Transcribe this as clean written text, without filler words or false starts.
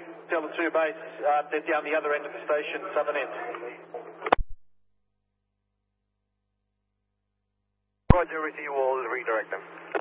Delta 2 base, they're down the other end of the station, southern end. Roger, receive all, redirect them.